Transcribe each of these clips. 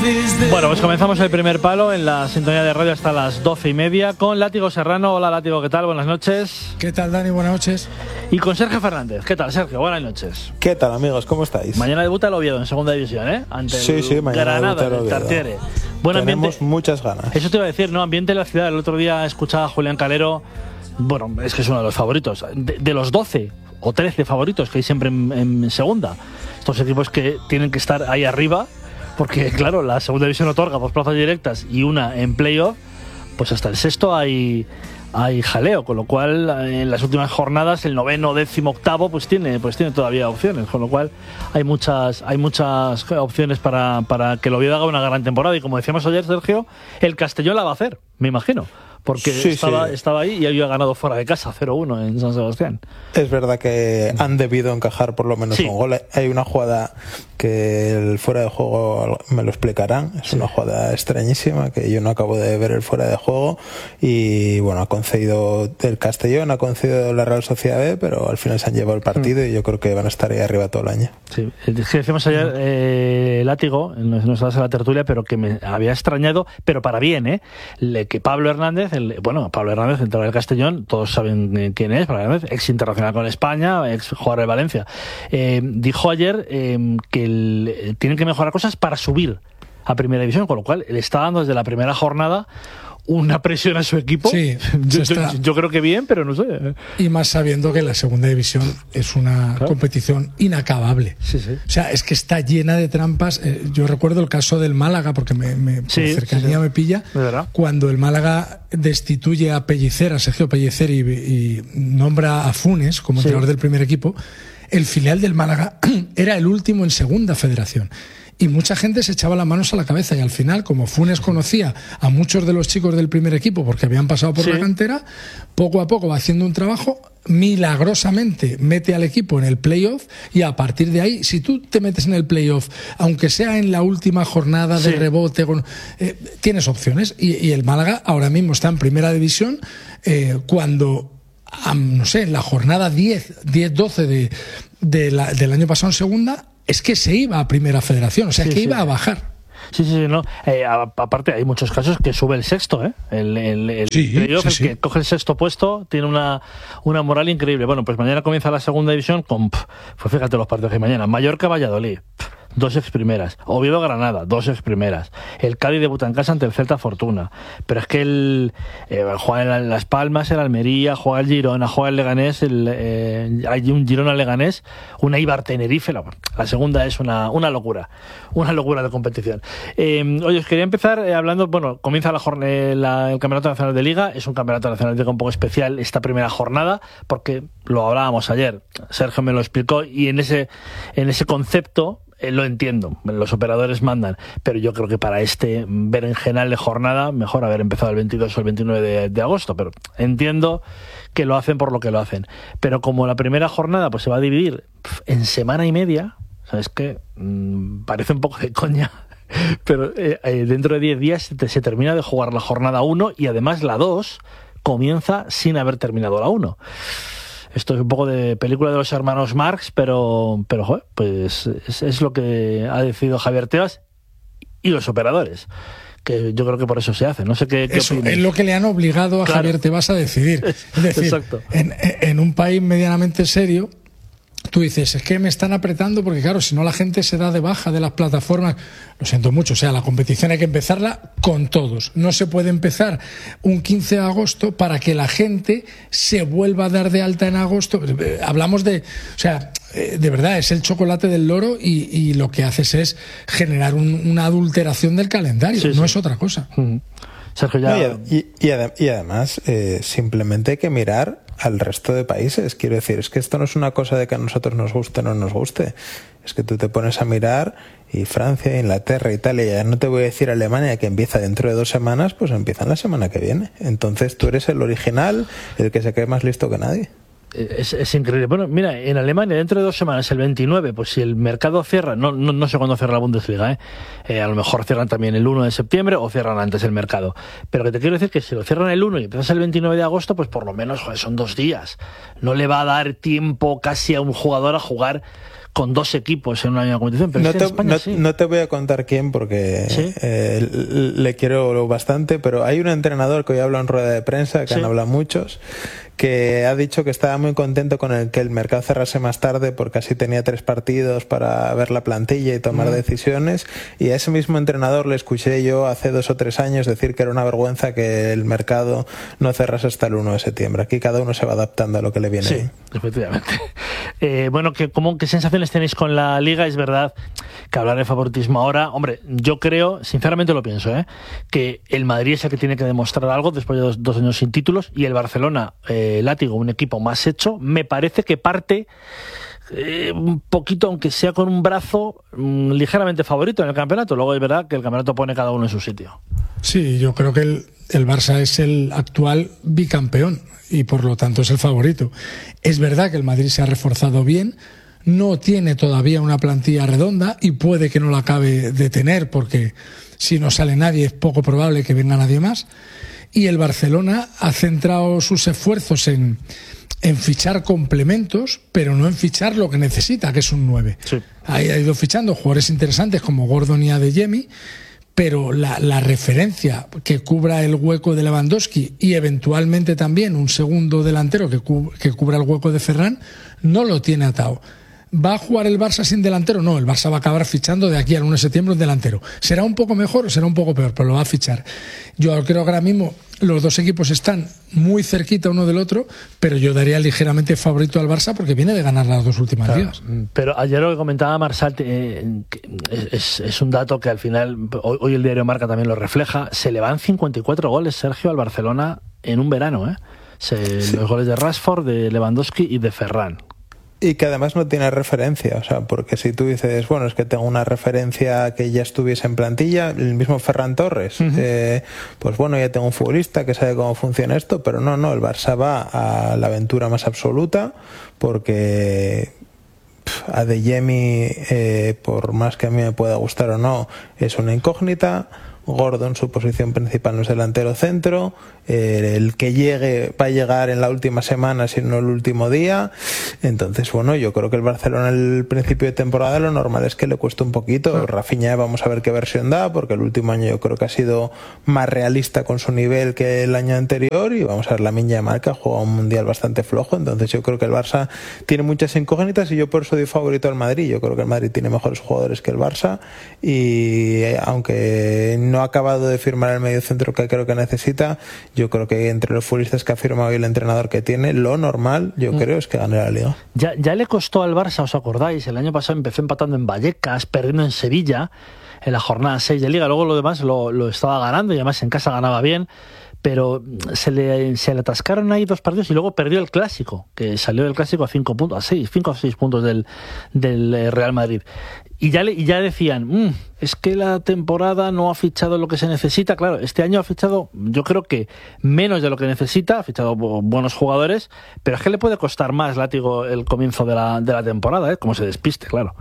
Bueno, pues comenzamos el primer palo en la sintonía de radio hasta las 12:30 con Látigo Serrano. Hola Látigo, ¿qué tal? Buenas noches. ¿Qué tal, Dani? Buenas noches. Y con Sergio Fernández. ¿Qué tal, Sergio? Buenas noches. ¿Qué tal, amigos? ¿Cómo estáis? Mañana debuta el Oviedo en segunda división, ¿eh? Ante sí, mañana Granada, debuta el el Tartiere. Buen ambiente. Tenemos muchas ganas. Eso te iba a decir, ¿no? Ambiente en la ciudad. El otro día escuchaba a Julián Calero. Bueno, es que es uno de los favoritos. De los 12 o 13 favoritos que hay siempre en segunda. Estos equipos que tienen que estar ahí arriba. Porque, claro, la segunda división otorga 2 plazas directas y una en playoff, pues hasta el sexto hay jaleo, con lo cual en las últimas jornadas el noveno, décimo, octavo pues tiene todavía opciones, con lo cual hay muchas opciones para que el Oviedo haga una gran temporada. Y como decíamos ayer, Sergio, el Castellón la va a hacer, me imagino. Porque estaba ahí y había ganado fuera de casa 0-1 en San Sebastián. Es verdad que han debido encajar por lo menos un gol. Hay una jugada que el fuera de juego me lo explicarán. Es una jugada extrañísima que yo no acabo de ver el fuera de juego. Y bueno, ha concedido el Castellón, ha concedido la Real Sociedad B, pero al final se han llevado el partido y yo creo que van a estar ahí arriba todo el año. Sí, es que decíamos ayer, Látigo, nos das a la tertulia, pero que me había extrañado, pero para bien, que Pablo Hernández, Pablo Hernández, entrenador del Castellón, todos saben quién es, Pablo Hernández, ex internacional con España, ex jugador de Valencia, dijo ayer que tienen que mejorar cosas para subir a Primera División, con lo cual le está dando desde la primera jornada una presión a su equipo. Sí, yo creo que bien, pero no sé. Y más sabiendo que la segunda división es una competición inacabable. Sí. O sea, es que está llena de trampas. Yo recuerdo el caso del Málaga, porque por cercanía me pilla, cuando el Málaga destituye a Pellicer, a Sergio Pellicer, y nombra a Funes como entrenador del primer equipo. El filial del Málaga era el último en segunda federación. Y mucha gente se echaba las manos a la cabeza y al final, como Funes conocía a muchos de los chicos del primer equipo porque habían pasado por la cantera, poco a poco va haciendo un trabajo, milagrosamente mete al equipo en el playoff y a partir de ahí, si tú te metes en el playoff, aunque sea en la última jornada de rebote, tienes opciones y el Málaga ahora mismo está en primera división cuando, no sé, en la jornada 10-12 del año pasado en segunda, es que se iba a Primera Federación, o sea, que iba a bajar. Sí, no. Aparte, hay muchos casos que sube el sexto, el que coge el sexto puesto tiene una moral increíble. Bueno, pues mañana comienza la segunda división con, pues fíjate los partidos que hay mañana. Mallorca-Valladolid, 2 exprimeras. Oviedo-Granada, 2 exprimeras. El Cádiz debuta en casa ante el Celta Fortuna. Pero es que juega en Las Palmas, el Almería, juega el Girona, juega el Leganés, hay un Girona-Leganés, una Eibar-Tenerife. La segunda es una locura de competición. Oye, os quería empezar hablando, comienza el Campeonato Nacional de Liga. Es un Campeonato Nacional de Liga un poco especial esta primera jornada, porque lo hablábamos ayer, Sergio me lo explicó, y en ese concepto lo entiendo, los operadores mandan, pero yo creo que para este berenjenal de jornada mejor haber empezado el 22 o el 29 de agosto, pero entiendo que lo hacen por lo que lo hacen. Pero como la primera jornada pues se va a dividir en semana y media, ¿sabes qué? Parece un poco de coña, pero dentro de 10 días se termina de jugar la jornada 1 y además la 2 comienza sin haber terminado la 1. Esto es un poco de película de los hermanos Marx, pero joder, pues es lo que ha decidido Javier Tebas y los operadores, que yo creo que por eso se hace. No sé qué eso opinas. Es lo que le han obligado a Javier Tebas a decidir. Es decir, en un país medianamente serio, tú dices, es que me están apretando porque claro, si no la gente se da de baja de las plataformas. Lo siento mucho, o sea, la competición hay que empezarla con todos. No se puede empezar un 15 de agosto para que la gente se vuelva a dar de alta en agosto. Hablamos de verdad, es el chocolate del loro y lo que haces es generar una adulteración del calendario, no es otra cosa. Sergio, ya... y además, simplemente hay que mirar al resto de países. Quiero decir, es que esto no es una cosa de que a nosotros nos guste o no nos guste. Es que tú te pones a mirar y Francia, Inglaterra, Italia, ya no te voy a decir Alemania, que empieza dentro de 2 semanas, pues empiezan la semana que viene. Entonces tú eres el original, el que se cree más listo que nadie. Es increíble. Bueno, mira, en Alemania dentro de 2 semanas, el 29, pues si el mercado cierra, no sé cuándo cierra la Bundesliga, a lo mejor cierran también el 1 de septiembre o cierran antes el mercado. Pero que te quiero decir que si lo cierran el 1 y empiezas el 29 de agosto, pues por lo menos son 2 días. No le va a dar tiempo casi a un jugador a jugar con 2 equipos en una misma competición. Pero no te voy a contar quién porque ¿sí? Le quiero bastante, pero hay un entrenador que hoy habla en rueda de prensa, que han hablado muchos, que ha dicho que estaba muy contento con el que el mercado cerrase más tarde porque así tenía 3 partidos para ver la plantilla y tomar decisiones, y a ese mismo entrenador le escuché yo hace 2 o 3 años decir que era una vergüenza que el mercado no cerrase hasta el 1 de septiembre. Aquí cada uno se va adaptando a lo que le viene. Sí, efectivamente. Bueno, ¿qué sensaciones tenéis con la Liga? Es verdad que hablar de favoritismo ahora, hombre, yo creo, sinceramente lo pienso, que el Madrid es el que tiene que demostrar algo después de 2 años sin títulos, y el Barcelona, látigo, un equipo más hecho, me parece que parte un poquito, aunque sea con un brazo ligeramente favorito en el campeonato. Luego es verdad que el campeonato pone cada uno en su sitio. Sí, yo creo que el Barça es el actual bicampeón y por lo tanto es el favorito. Es verdad que el Madrid se ha reforzado bien, no tiene todavía una plantilla redonda y puede que no la acabe de tener, porque si no sale nadie es poco probable que venga nadie más. Y el Barcelona ha centrado sus esfuerzos en fichar complementos, pero no en fichar lo que necesita, que es un 9. Sí. Ha ido fichando jugadores interesantes como Gordon y Adeyemi, pero la referencia que cubra el hueco de Lewandowski y eventualmente también un segundo delantero que cubra el hueco de Ferran, no lo tiene atado. ¿Va a jugar el Barça sin delantero? No, el Barça va a acabar fichando de aquí al 1 de septiembre un delantero. ¿Será un poco mejor o será un poco peor? Pero lo va a fichar. Yo creo que ahora mismo los 2 equipos están muy cerquita uno del otro, pero yo daría ligeramente favorito al Barça porque viene de ganar las 2 últimas ligas. Pero ayer lo que comentaba Marsal es un dato que al final, hoy el diario Marca también lo refleja, se le van 54 goles, Sergio, al Barcelona en un verano. Los goles de Rashford, de Lewandowski y de Ferran. Y que además no tiene referencia, o sea, porque si tú dices, bueno, es que tengo una referencia que ya estuviese en plantilla, el mismo Ferran Torres, pues bueno, ya tengo un futbolista que sabe cómo funciona esto, pero no, el Barça va a la aventura más absoluta, porque Adeyemi, por más que a mí me pueda gustar o no, es una incógnita. Gordon, su posición principal no es delantero centro, el que llegue va a llegar en la última semana, si no el último día. Entonces, bueno, yo creo que el Barcelona al principio de temporada lo normal es que le cueste un poquito. Rafinha, vamos a ver qué versión da, porque el último año yo creo que ha sido más realista con su nivel que el año anterior, y vamos a ver la Lamine Yamal, que ha jugado un mundial bastante flojo. Entonces yo creo que el Barça tiene muchas incógnitas y yo por eso doy favorito al Madrid. Yo creo que el Madrid tiene mejores jugadores que el Barça, y aunque no ha acabado de firmar el mediocentro que creo que necesita, yo creo que entre los futbolistas que ha firmado y el entrenador que tiene, lo normal, yo creo, es que gane la Liga. Ya le costó al Barça, ¿os acordáis? El año pasado empezó empatando en Vallecas, perdiendo en Sevilla en la jornada 6 de Liga, luego lo demás lo estaba ganando y además en casa ganaba bien, pero se le atascaron ahí 2 partidos y luego perdió el Clásico, que salió del Clásico a 5 o 6 puntos del Real Madrid. Y ya decían, es que la temporada no ha fichado lo que se necesita. Claro, este año ha fichado, yo creo que menos de lo que necesita, ha fichado buenos jugadores, pero es que le puede costar más, látigo, el comienzo de la temporada, como se despiste, claro.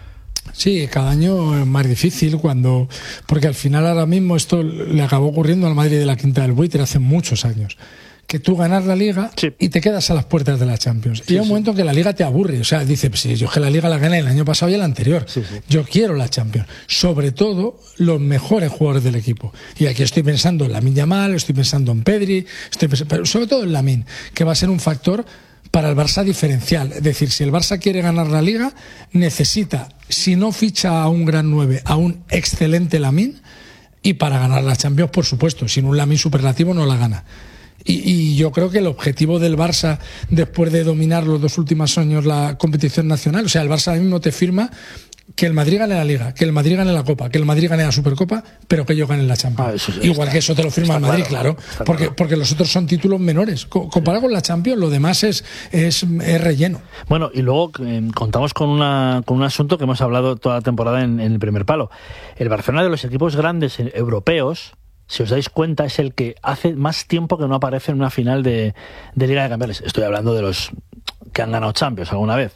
Sí, cada año es más difícil porque al final ahora mismo esto le acabó ocurriendo al Madrid de la Quinta del Buitre hace muchos años, que tú ganas la Liga y te quedas a las puertas de la Champions. Y hay un momento en que la Liga te aburre, o sea, dices, sí, yo que la Liga la gané el año pasado y el anterior, yo quiero la Champions, sobre todo los mejores jugadores del equipo. Y aquí estoy pensando en Lamine Yamal, estoy pensando en Pedri, pero sobre todo en Lamine, que va a ser un factor para el Barça diferencial. Es decir, si el Barça quiere ganar la Liga, necesita, si no ficha a un gran 9, a un excelente Lamine, y para ganar la Champions, por supuesto, sin un Lamine superlativo no la gana. Y yo creo que el objetivo del Barça, después de dominar los 2 últimos años la competición nacional, o sea, el Barça ahora mismo te firma que el Madrid gane la Liga, que el Madrid gane la Copa, que el Madrid gane la Supercopa, pero que ellos ganen la Champions. Igual que eso te lo firma el Madrid, claro, porque los otros son títulos menores. Comparado con la Champions, lo demás es relleno. Bueno, y luego contamos con un asunto que hemos hablado toda la temporada en el primer palo. El Barcelona, de los equipos grandes europeos, si os dais cuenta, es el que hace más tiempo que no aparece en una final de Liga de Campeones. Estoy hablando de los que han ganado Champions alguna vez.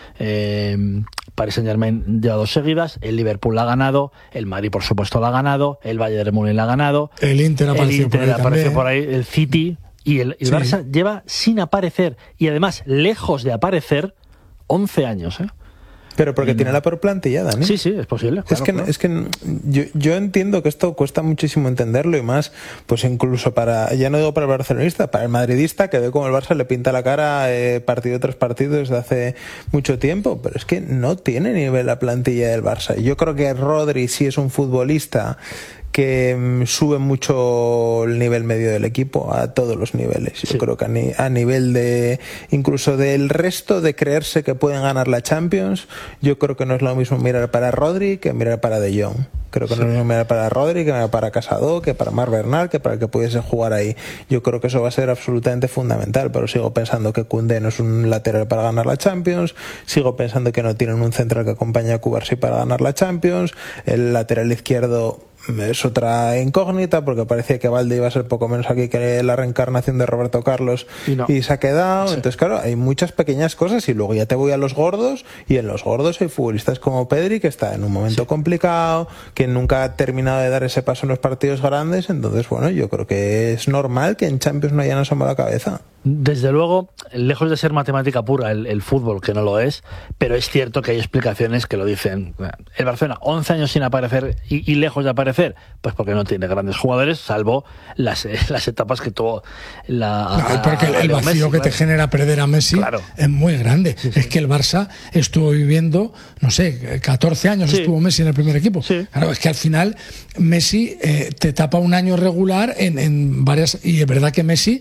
Paris Saint-Germain lleva 2 seguidas, el Liverpool la ha ganado, el Madrid por supuesto la ha ganado, el Bayern de Múnich la ha ganado, el Inter apareció por ahí, el City, y el Barça lleva sin aparecer, y además lejos de aparecer, 11 años, Pero porque tiene la peor plantilla, Dani. Sí, es posible. Claro, es que yo entiendo que esto cuesta muchísimo entenderlo, y más, pues incluso ya no digo para el barcelonista, para el madridista, que ve como el Barça le pinta la cara partido tras partido desde hace mucho tiempo, pero es que no tiene nivel la plantilla del Barça. Yo creo que Rodri sí es un futbolista que sube mucho el nivel medio del equipo a todos los niveles. Yo creo que a nivel de incluso del resto de creerse que pueden ganar la Champions, yo creo que no es lo mismo mirar para Rodri que mirar para De Jong. Creo que no es lo mismo mirar para Rodri que mirar para Casado, que para Marc Bernal, que para el que pudiese jugar ahí. Yo creo que eso va a ser absolutamente fundamental, pero sigo pensando que Koundé no es un lateral para ganar la Champions, sigo pensando que no tienen un central que acompañe a Cubarsí para ganar la Champions, el lateral izquierdo es otra incógnita, porque parecía que Balde iba a ser poco menos aquí que la reencarnación de Roberto Carlos, y se ha quedado. Entonces, claro, hay muchas pequeñas cosas, y luego ya te voy a los gordos, y en los gordos hay futbolistas como Pedri, que está en un momento complicado, que nunca ha terminado de dar ese paso en los partidos grandes. Entonces, bueno, yo creo que es normal que en Champions no hayan asomado la cabeza. Desde luego, lejos de ser matemática pura el fútbol, que no lo es, pero es cierto que hay explicaciones que lo dicen. El Barcelona, 11 años sin aparecer y lejos de aparecer, pues porque no tiene grandes jugadores, salvo las etapas que tuvo porque el vacío que te genera perder a Messi es muy grande. Es que el Barça estuvo viviendo, no sé, 14 años estuvo Messi en el primer equipo. Claro, es que al final Messi te tapa un año regular en varias, y es verdad que Messi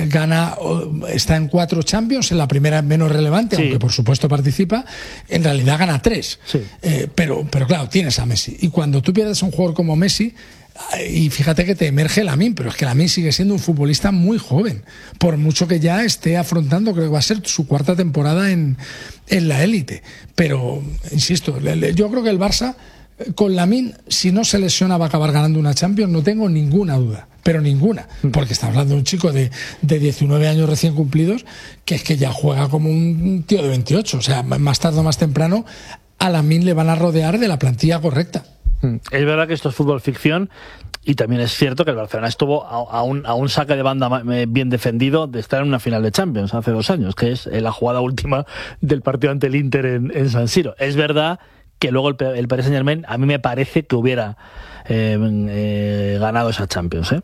está en 4 Champions, en la primera es menos relevante, aunque por supuesto participa, en realidad gana 3. Pero claro, tienes a Messi, y cuando tú pierdes a un jugador como Messi, y fíjate que te emerge Lamine, pero es que Lamine sigue siendo un futbolista muy joven, por mucho que ya esté afrontando, creo que va a ser su 4ª temporada en la élite. Pero insisto, yo creo que el Barça con Lamine, si no se lesiona, va a acabar ganando una Champions, no tengo ninguna duda, pero ninguna, porque está hablando de un chico de 19 años recién cumplidos, que es que ya juega como un tío de 28, o sea, más tarde o más temprano a Lamine le van a rodear de la plantilla correcta. Es verdad que esto es fútbol ficción, y también es cierto que el Barcelona estuvo a un saque de banda bien defendido de estar en una final de Champions hace 2 años, que es la jugada última del partido ante el Inter en San Siro. Es verdad que luego el Paris Saint-Germain a mí me parece que hubiera ganado esa Champions,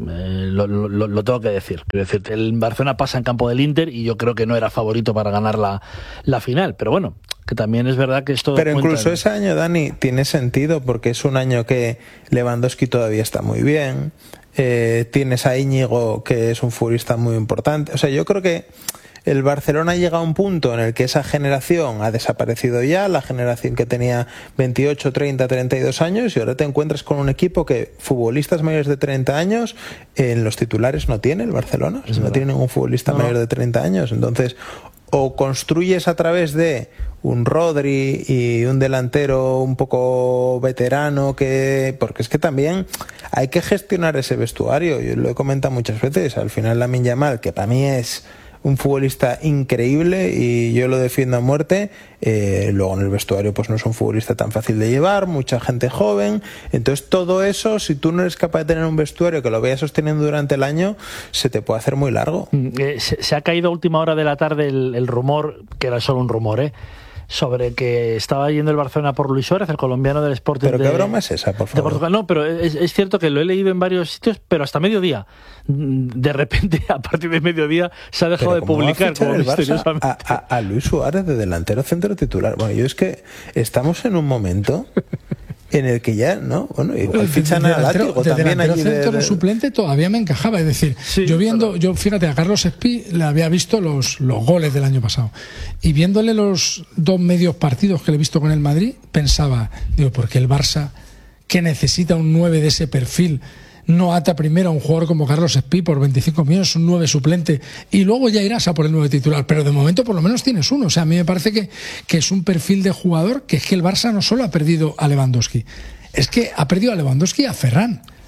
lo tengo que decir. Quiero decir, el Barcelona pasa en campo del Inter y yo creo que no era favorito para ganar la final, pero bueno, que también es verdad que esto... Pero incluso ese año, Dani, tiene sentido, porque es un año que Lewandowski todavía está muy bien, tienes a Íñigo, que es un futbolista muy importante. O sea, yo creo que el Barcelona llega a un punto en el que esa generación ha desaparecido ya, la generación que tenía 28, 30, 32 años, y ahora te encuentras con un equipo que futbolistas mayores de 30 años en los titulares no tiene el Barcelona, no tiene ningún futbolista mayor de 30 años. Entonces, o construyes a través de un Rodri y un delantero un poco veterano, porque es que también hay que gestionar ese vestuario. Yo lo he comentado muchas veces, al final Lamine Yamal, que para mí es un futbolista increíble y yo lo defiendo a muerte, luego en el vestuario pues no es un futbolista tan fácil de llevar, mucha gente joven. Entonces todo eso, si tú no eres capaz de tener un vestuario que lo vayas sosteniendo durante el año, se te puede hacer muy largo. Se ha caído a última hora de la tarde el rumor, que era solo un rumor, sobre que estaba yendo el Barcelona por Luis Suárez, el colombiano del Sporting. ¿Pero qué broma es esa, por favor? De Portugal. No, pero es cierto que lo he leído en varios sitios, pero hasta mediodía. De repente, a partir de mediodía, se ha dejado de publicar. Como misteriosamente. A Luis Suárez de delantero centro titular. Bueno, yo es que estamos en un momento en el que ya, ¿no? Bueno, igual fichan a Látigo también allí de suplente todavía me encajaba, es decir, yo fíjate, a Carlos Espí le había visto los goles del año pasado, y viéndole los 2 medios partidos que le he visto con el Madrid, pensaba, porque el Barça, que necesita un 9 de ese perfil, no ata primero a un jugador como Carlos Espí por 25 millones, un 9 suplente, y luego ya irás a por el 9 titular, pero de momento por lo menos tienes uno. O sea, a mí me parece que es un perfil de jugador que es que el Barça no solo ha perdido a Lewandowski, es que ha perdido a Lewandowski y a Ferran.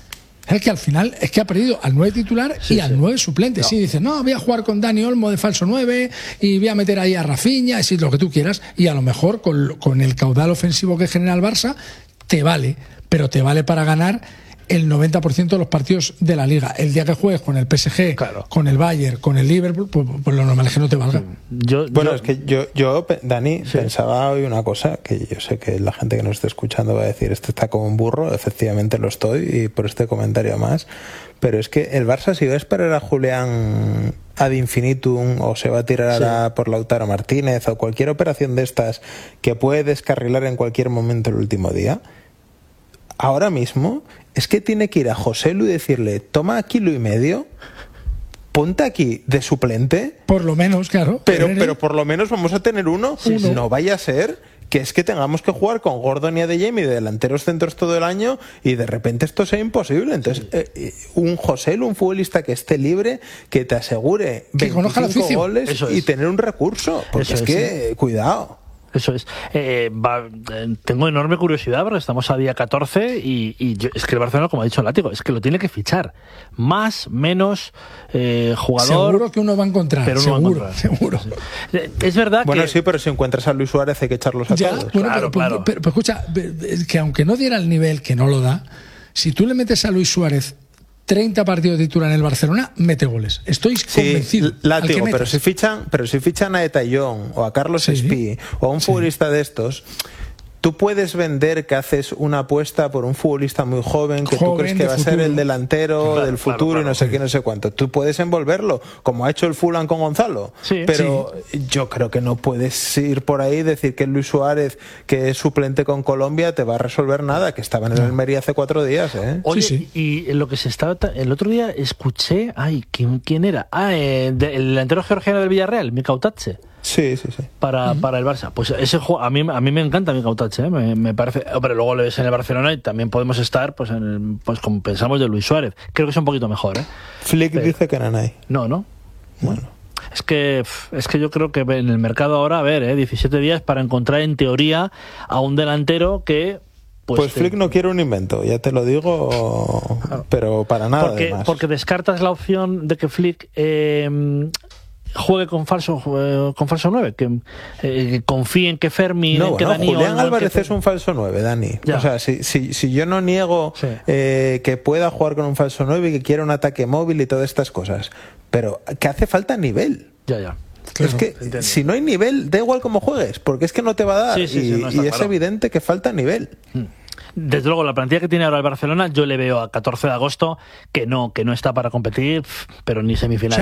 Es que al final es que ha perdido al 9 titular y al 9 suplente. No. Sí, dice, no, voy a jugar con Dani Olmo de falso 9 y voy a meter ahí a Rafinha, y lo que tú quieras, y a lo mejor con el caudal ofensivo que genera el Barça te vale, pero te vale para ganar el 90% de los partidos de la Liga. El día que juegues con el PSG, con el Bayern, con el Liverpool, pues lo normal es que no te valga. Es que yo Dani, pensaba hoy una cosa, que yo sé que la gente que nos está escuchando va a decir, este está como un burro, efectivamente lo estoy, y por este comentario más, pero es que el Barça, si va a esperar a Julián ad infinitum, o se va a tirar por Lautaro Martínez, o cualquier operación de estas que puede descarrilar en cualquier momento el último día, ahora mismo es que tiene que ir a Joselu y decirle, toma kilo y medio, ponte aquí de suplente. Por lo menos, claro. Pero por lo menos vamos a tener uno. No vaya a ser que es que tengamos que jugar con Gordon y Adeyemi de delanteros centros todo el año y de repente esto sea imposible. Entonces, un Joselu, un futbolista que esté libre, que te asegure que 25 goles y tener un recurso. Porque cuidado. Eso es. Tengo enorme curiosidad porque estamos a día 14 y es que el Barcelona, como ha dicho el Látigo, es que lo tiene que fichar. Más, menos, jugador... Seguro que uno va a encontrar. Pero seguro. Sí. Es verdad que... Bueno, sí, pero si encuentras a Luis Suárez hay que echarlos a todos. Bueno, pero escucha, que aunque no diera el nivel que no lo da, si tú le metes a Luis Suárez 30 partidos de titular en el Barcelona, mete goles. Estoy convencido. Látigo, pero si fichan a Etayón o a Carlos Espí o a un futbolista de estos, tú puedes vender que haces una apuesta por un futbolista muy joven que tú crees que va a ser el delantero del futuro y no sé qué, no sé cuánto. Tú puedes envolverlo, como ha hecho el Fulham con Gonzalo. Pero yo creo que no puedes ir por ahí y decir que Luis Suárez, que es suplente con Colombia, te va a resolver nada, que estaba en el Almería hace 4 días. Oye, y lo que se estaba... El otro día escuché... ¿Quién era? El delantero georgiano del Villarreal, Mikautadze. Sí. Para el Barça. Pues ese juego, a mí me encanta Mikautadze, me parece. Pero luego lo ves en el Barcelona y también podemos estar, pues como pensamos de Luis Suárez. Creo que es un poquito mejor, Flick dice que Nanay. No. Bueno. Es que yo creo que en el mercado ahora, 17 días para encontrar en teoría a un delantero que... Pues Flick no quiere un invento, ya te lo digo, pero para nada. Porque descartas la opción de que Flick... juegue con falso 9, que confíe en que Fermi, que Dani Julián Álvarez es un falso 9, Dani. O sea, si yo no niego que pueda jugar con un falso 9 y que quiera un ataque móvil y todas estas cosas, pero que hace falta nivel. Claro, es que si no hay nivel, da igual cómo juegues, porque es que no te va a dar. Y es evidente que falta nivel. Desde luego, la plantilla que tiene ahora el Barcelona, yo le veo a 14 de agosto que no está para competir, pero ni semifinal.